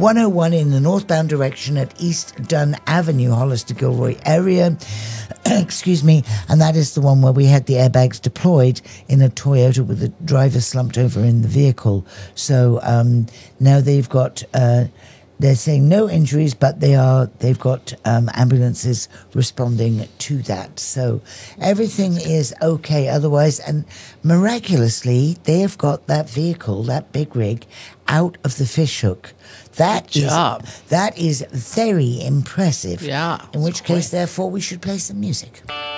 101 in the northbound direction at East Dunn Avenue, Hollister Gilroy area. Excuse me. And that is the one where we had the airbags deployed in a Toyota with the driver slumped over in the vehicle. So now they've got... they're saying no injuries, but they've got ambulances responding to that. So everything is okay otherwise. And miraculously, they have got that vehicle, that big rig, out of the fishhook. That is very impressive. Yeah. In which case, therefore, we should play some music.